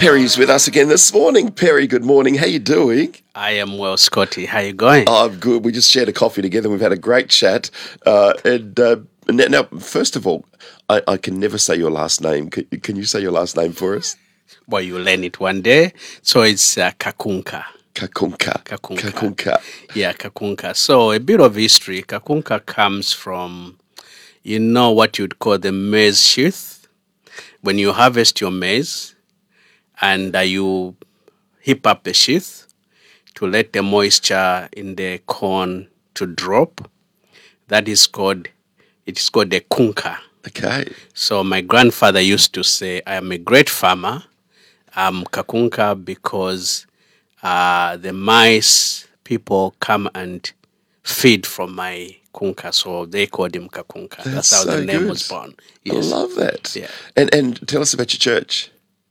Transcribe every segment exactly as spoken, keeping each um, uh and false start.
Perry's with us again this morning. Perry, good morning. How you doing? I am well, Scotty. How you going? Oh, I'm good. We just shared a coffee together. We've had a great chat. Uh, and uh, now, now, first of all, I, I can never say your last name. Can, can you say your last name for us? Well, you learn it one day. So it's uh, Kakunka. Kakunka. Kakunka. Kakunka. Yeah, Kakunka. So a bit of history. Kakunka comes from, you know, what you'd call the maize sheath. When you harvest your maize and uh, you heap up the sheath to let the moisture in the corn to drop, that is called, it is called the kunka. Okay. So my grandfather used to say, I am a great farmer. I'm Kakunka because uh, the mice people come and feed from my kunka. So they called him Kakunka. That's, That's how so the name good. was born. I Yes. love that. Yeah. And and tell us about your church.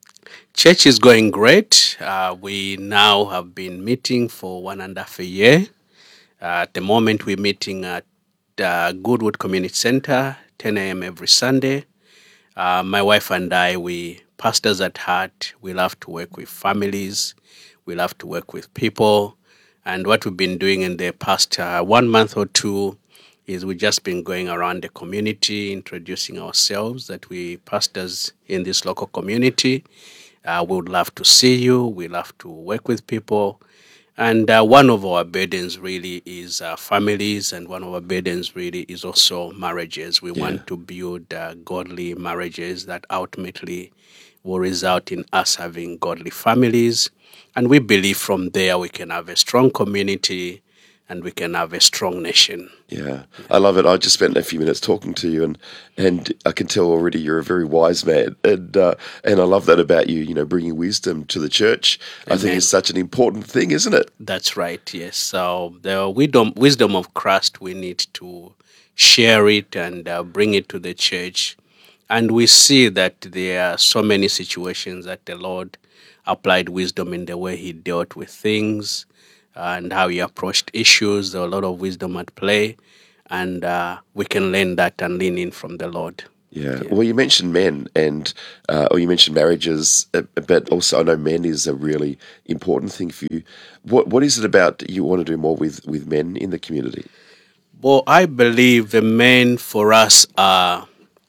Church is going great. Uh, we now have been meeting for one and a half a year. Uh, at the moment, we're meeting at uh, Goodwood Community Center, ten a.m. every Sunday. Uh, my wife and I, we pastors at heart. We love to work with families. We love to work with people. And what we've been doing in the past uh, one month or two is we've just been going around the community, introducing ourselves, that we pastors in this local community. Uh, we would love to see you. We love to work with people. And uh, one of our burdens really is uh, families, and one of our burdens really is also marriages. We Yeah. want to build uh, godly marriages that ultimately will result in us having godly families. And we believe from there we can have a strong community and we can have a strong nation. Yeah, I love it. I just spent a few minutes talking to you, and and I can tell already you're a very wise man, and uh, and I love that about you. You know, bringing wisdom to the church. I think Amen. is such an important thing, isn't it? That's right, yes. So the wisdom, wisdom of Christ, we need to share it and uh, bring it to the church. And we see that there are so many situations that the Lord applied wisdom in the way he dealt with things and how he approached issues. There are a lot of wisdom at play, and uh, we can learn that and lean in from the Lord. Yeah. Well, you mentioned men, and uh, or you mentioned marriages, uh, but also I know men is a really important thing for you. What what is it about you want to do more with with men in the community? Well, I believe the men for us are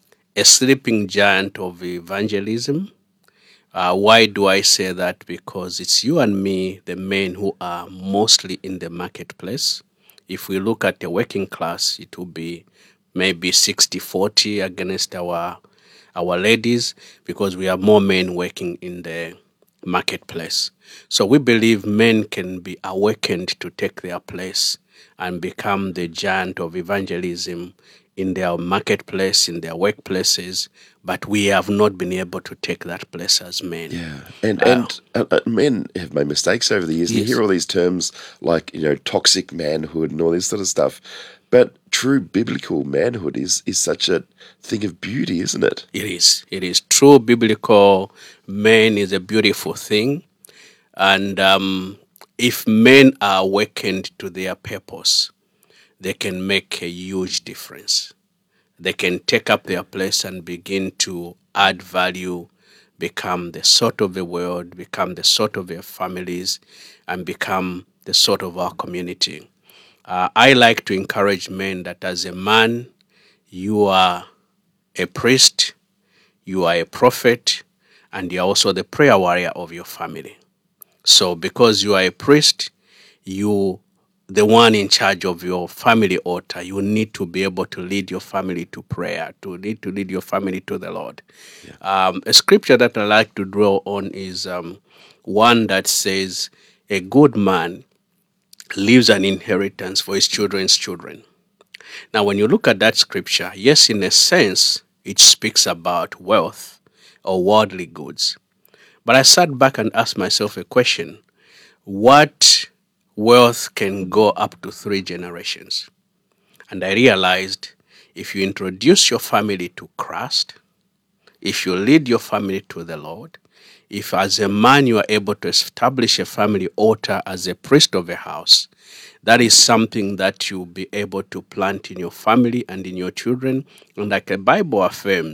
a sleeping giant of evangelism. Uh, why do I say that? Because it's you and me, the men, who are mostly in the marketplace. If we look at the working class, it will be maybe sixty forty against our our ladies, because we have more men working in the marketplace. So we believe men can be awakened to take their place and become the giant of evangelism in their marketplace, in their workplaces, but we have not been able to take that place as men. Yeah, and Uh, and uh, uh, men have made mistakes over the years. And Yes. you hear all these terms like, you know, toxic manhood and all this sort of stuff, but true biblical manhood is is such a thing of beauty, isn't it? It is. It is. True biblical man is a beautiful thing. And um, if men are awakened to their purpose, they can make a huge difference. They can take up their place and begin to add value, become the salt of the world, become the salt of their families, and become the salt of our community. Uh, I like to encourage men that as a man, you are a priest, you are a prophet, and you are also the prayer warrior of your family. So because you are a priest, you the one in charge of your family altar, you need to be able to lead your family to prayer, to lead to lead your family to the Lord. Um, a scripture that I like to draw on is um, one that says, a good man leaves an inheritance for his children's children. Now, when you look at that scripture, yes, in a sense, it speaks about wealth or worldly goods. But I sat back and asked myself a question. What wealth can go up to three generations? And I realized if you introduce your family to Christ, if you lead your family to the Lord, if as a man you are able to establish a family altar as a priest of a house, that is something that you'll be able to plant in your family and in your children. And like the Bible affirms,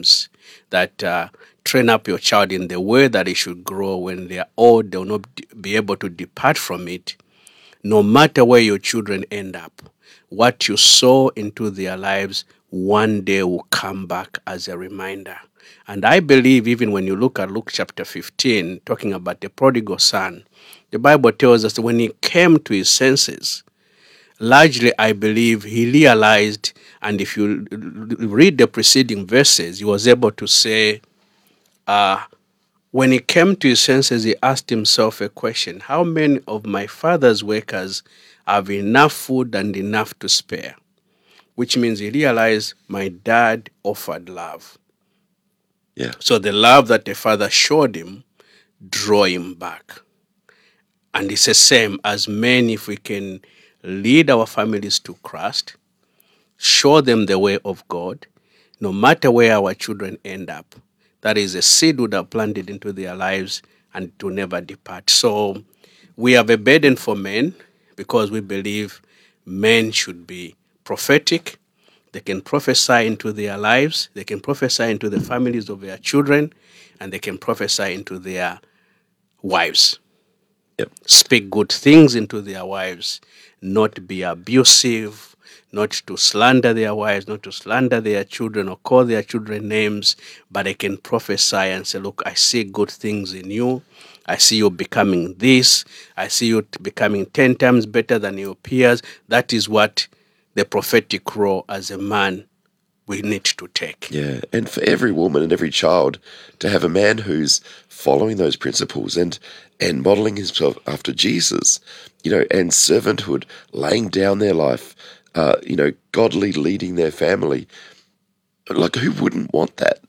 that uh, train up your child in the way that it should grow. When they are old, they will not be able to depart from it. No matter where your children end up, what you sow into their lives one day will come back as a reminder. And I believe even when you look at Luke chapter fifteen, talking about the prodigal son, the Bible tells us that when he came to his senses, largely I believe he realized, and if you read the preceding verses, he was able to say, uh, when he came to his senses, he asked himself a question: how many of my father's workers have enough food and enough to spare? Which means he realized my dad offered love. Yeah. So the love that the father showed him drew him back. And it's the same as men. If we can lead our families to Christ, show them the way of God, no matter where our children end up, that is a seed would have planted into their lives and to never depart. So we have a burden for men because we believe men should be prophetic. They can prophesy into their lives, they can prophesy into the families of their children, and they can prophesy into their wives. Yep. Speak good things into their wives, not be abusive, not to slander their wives, not to slander their children or call their children names, but they can prophesy and say, look, I see good things in you. I see you becoming this. I see you becoming ten times better than your peers. That is what the prophetic role as a man we need to take. Yeah, and for every woman and every child to have a man who's following those principles and and modeling himself after Jesus, you know, and servanthood, laying down their life, uh, you know, godly leading their family. Like, who wouldn't want that?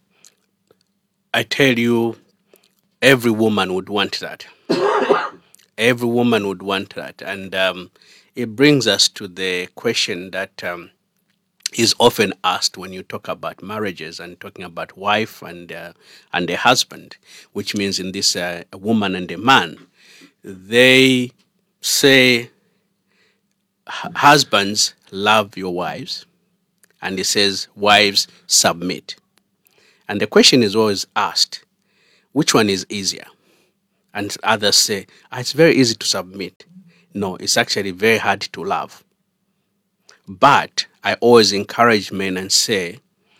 I tell you, every woman would want that. Every woman would want that. And um, it brings us to the question that um, is often asked when you talk about marriages and talking about wife and uh, and a husband, which means in this uh, a woman and a man. They say, husbands, love your wives. And he says, wives, submit. And the question is always asked, which one is easier? And others say, ah, it's very easy to submit. No, it's actually very hard to love. But I always encourage men and say,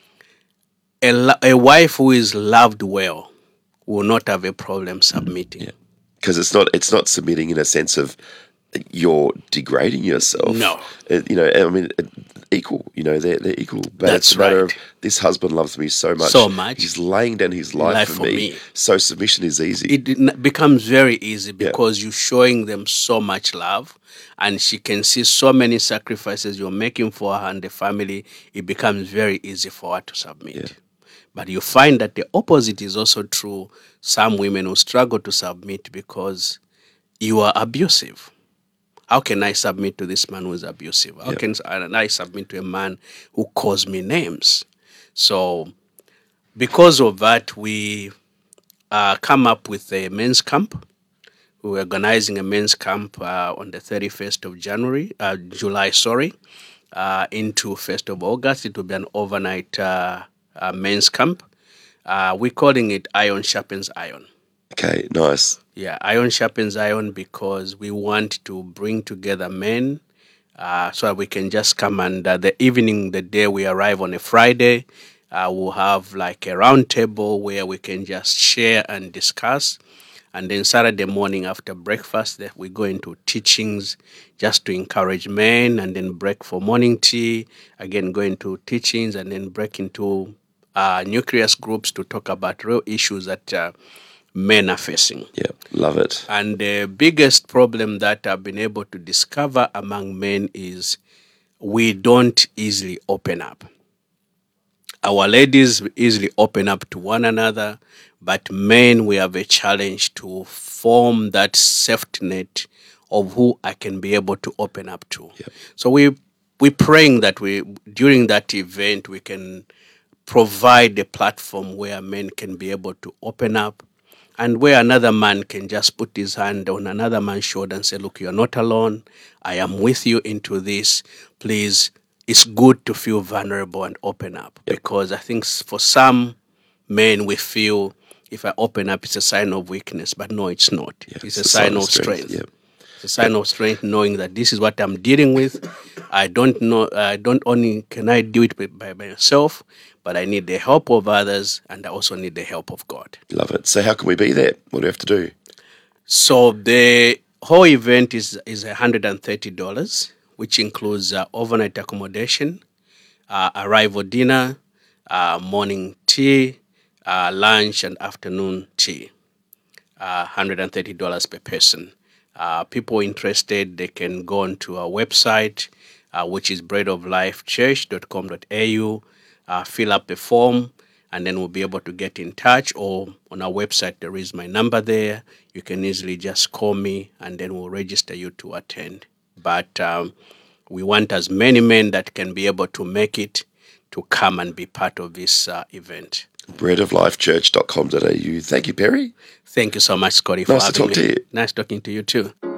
a, lo- a wife who is loved well will not have a problem submitting. Yeah. Because it's not it's not submitting in a sense of you're degrading yourself. No. Uh, you know, I mean, uh, equal, you know, they're, they're equal. But That's it's a matter right. of, this husband loves me so much. So much. He's laying down his life, Life for, for me, me. So submission is easy. It n- becomes very easy Yeah. because you're showing them so much love, and she can see so many sacrifices you're making for her and the family. It becomes very easy for her to submit. Yeah. But you find that the opposite is also true. Some women will struggle to submit because you are abusive. How can I submit to this man who is abusive? How Yeah. can I submit to a man who calls me names? So because of that, we uh, come up with a men's camp. We're organizing a men's camp uh, on the thirty-first of January, uh, July, sorry, uh, into first of August. It will be an overnight uh, uh, men's camp. Uh, we're calling it Iron Sharpens Iron. Okay, nice. Yeah, iron sharpens iron because we want to bring together men uh, so that we can just come and uh, the evening, the day we arrive on a Friday, uh, we'll have like a round table where we can just share and discuss. And then Saturday morning after breakfast, that we go into teachings just to encourage men, and then break for morning tea, again go into teachings, and then break into uh, nucleus groups to talk about real issues that uh, men are facing. Yeah, love it. And the biggest problem that I've been able to discover among men is we don't easily open up. Our ladies easily open up to one another, but men, we have a challenge to form that safety net of who I can be able to open up to. Yep. So we we're praying that we during that event we can provide a platform where men can be able to open up, and where another man can just put his hand on another man's shoulder and say, look, you're not alone. I am with you into this. Please, it's good to feel vulnerable and open up. Yep. Because I think for some men, we feel if I open up, it's a sign of weakness, but no, it's not. Yeah, it's, it's a sign of strength. Yeah. It's a sign of strength, knowing that this is what I'm dealing with. I don't know. I don't only can I do it by, by myself, but I need the help of others, and I also need the help of God. Love it. So how can we be there? What do we have to do? So the whole event is is one hundred thirty dollars, which includes uh, overnight accommodation, uh, arrival dinner, uh, morning tea, uh, lunch, and afternoon tea. Uh, one hundred thirty dollars per person. Uh, people interested, they can go onto our website, uh, which is bread of life church dot com dot a u, uh, fill up a form, and then we'll be able to get in touch. Or on our website, there is my number there. You can easily just call me, and then we'll register you to attend. But um, we want as many men that can be able to make it to come and be part of this uh, event. bread of life church dot com dot a u. Thank you, Perry. Thank you so much, Scotty, for Nice to having talk me. to you. Nice talking to you too.